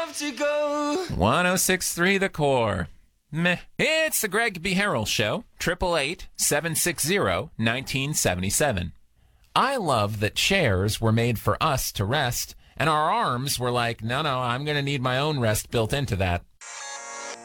have to go. 106.3 The Core. Meh. It's the Greg B. Harrell Show, 888-760-1977. I love that chairs were made for us to rest, and our arms were like, no, I'm going to need my own rest built into that.